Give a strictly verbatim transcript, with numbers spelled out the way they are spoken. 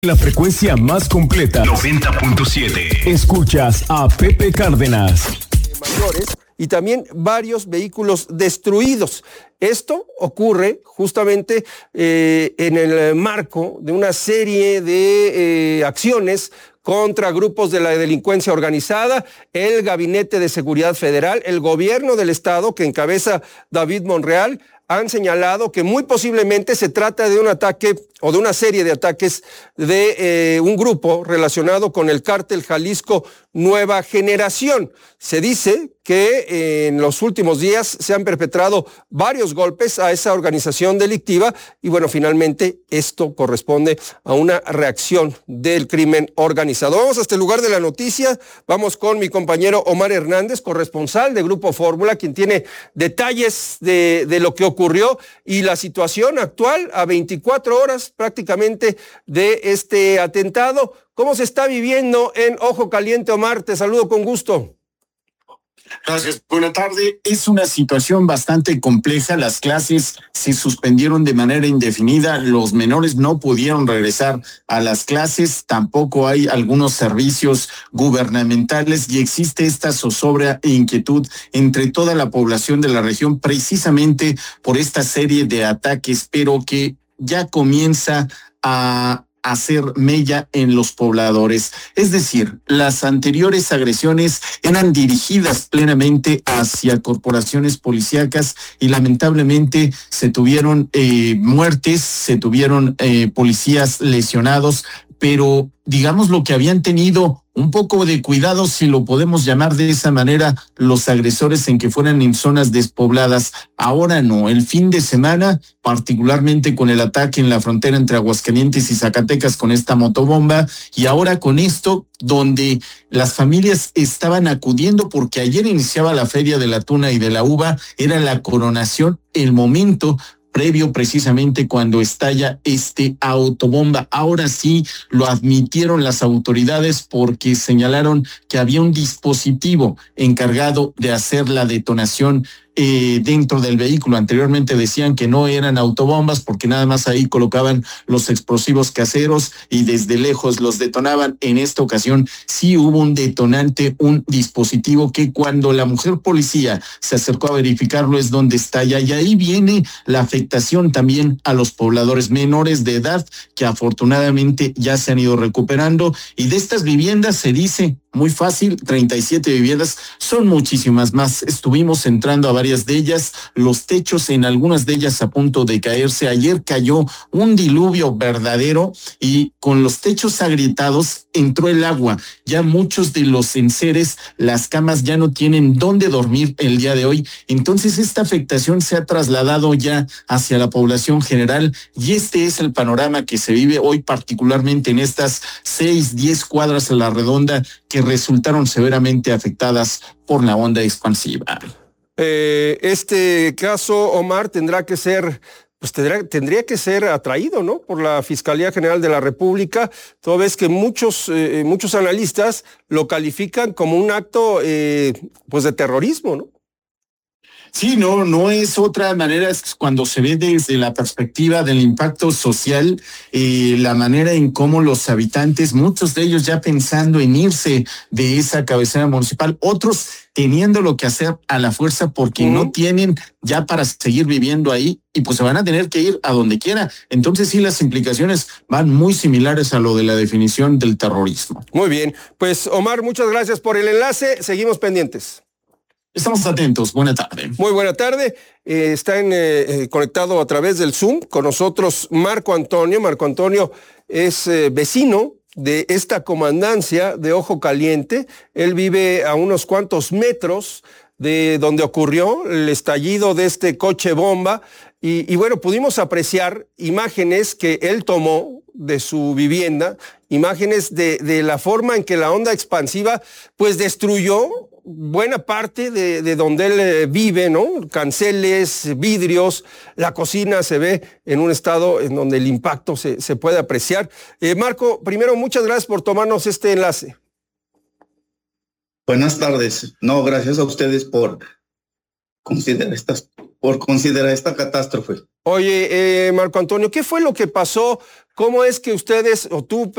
La frecuencia más completa, noventa punto siete. Escuchas a Pepe Cárdenas. Mayores y también varios vehículos destruidos. Esto ocurre justamente eh, en el marco de una serie de eh, acciones contra grupos de la delincuencia organizada, el Gabinete de Seguridad Federal, el gobierno del estado que encabeza David Monreal, han señalado que muy posiblemente se trata de un ataque o de una serie de ataques de eh, un grupo relacionado con el cártel Jalisco Nueva Generación. Se dice que eh, en los últimos días se han perpetrado varios golpes a esa organización delictiva y bueno, finalmente esto corresponde a una reacción del crimen organizado. Vamos hasta el lugar de la noticia, vamos con mi compañero Omar Hernández, corresponsal de Grupo Fórmula, quien tiene detalles de, de lo que ocurrió y la situación actual a veinticuatro horas prácticamente de este atentado. ¿Cómo se está viviendo en Ojo Caliente, Omar? Te saludo con gusto. Gracias. Buenas tardes. Es una situación bastante compleja. Las clases se suspendieron de manera indefinida. Los menores no pudieron regresar a las clases. Tampoco hay algunos servicios gubernamentales y existe esta zozobra e inquietud entre toda la población de la región precisamente por esta serie de ataques, pero que ya comienza a hacer mella en los pobladores. Es decir, las anteriores agresiones eran dirigidas plenamente hacia corporaciones policíacas y lamentablemente se tuvieron eh, muertes, se tuvieron eh, policías lesionados, pero digamos lo que habían tenido un poco de cuidado, si lo podemos llamar de esa manera, los agresores en que fueran en zonas despobladas. Ahora no, el fin de semana, particularmente con el ataque en la frontera entre Aguascalientes y Zacatecas con esta motobomba, y ahora con esto, donde las familias estaban acudiendo porque ayer iniciaba la Feria de la Tuna y de la Uva, era la coronación, el momento previo precisamente cuando estalla este autobomba. Ahora sí lo admitieron las autoridades porque señalaron que había un dispositivo encargado de hacer la detonación Eh, dentro del vehículo. Anteriormente decían que no eran autobombas porque nada más ahí colocaban los explosivos caseros y desde lejos los detonaban. En esta ocasión sí hubo un detonante, un dispositivo que cuando la mujer policía se acercó a verificarlo es donde estalla, y ahí viene la afectación también a los pobladores menores de edad que afortunadamente ya se han ido recuperando, y de estas viviendas se dice muy fácil, treinta y siete viviendas, son muchísimas más. Estuvimos entrando a varias de ellas, los techos en algunas de ellas a punto de caerse. Ayer cayó un diluvio verdadero y con los techos agrietados entró el agua. Ya muchos de los enseres, las camas ya no tienen dónde dormir el día de hoy. Entonces esta afectación se ha trasladado ya hacia la población general y este es el panorama que se vive hoy, particularmente en estas seis, diez cuadras a la redonda que resultaron severamente afectadas por la onda expansiva. Eh, este caso, Omar, tendrá que ser, pues tendrá, tendría que ser atraído, ¿no?, por la Fiscalía General de la República, toda vez que muchos, eh, muchos analistas lo califican como un acto, eh, pues de terrorismo, ¿no? Sí, no, no es otra manera, es cuando se ve desde la perspectiva del impacto social, eh, la manera en cómo los habitantes, muchos de ellos ya pensando en irse de esa cabecera municipal, otros teniéndolo que hacer a la fuerza porque uh-huh. no tienen ya para seguir viviendo ahí y pues se van a tener que ir a donde quiera. Entonces sí, las implicaciones van muy similares a lo de la definición del terrorismo. Muy bien, pues Omar, muchas gracias por el enlace, seguimos pendientes. Estamos atentos. Buena tarde. Muy buena tarde. Eh, está en, eh, conectado a través del Zoom con nosotros Marco Antonio. Marco Antonio es eh, vecino de esta comandancia de Ojo Caliente. Él vive a unos cuantos metros de donde ocurrió el estallido de este coche bomba. Y, y bueno, pudimos apreciar imágenes que él tomó de su vivienda, imágenes de, de la forma en que la onda expansiva pues destruyó buena parte de, de donde él eh, vive, ¿no? Canceles, vidrios, la cocina se ve en un estado en donde el impacto se, se puede apreciar. Eh, Marco, primero, muchas gracias por tomarnos este enlace. Buenas tardes. No, gracias a ustedes por considerar estas, por considerar esta catástrofe. Oye, eh, Marco Antonio, ¿qué fue lo que pasó? ¿Cómo es que ustedes, o tú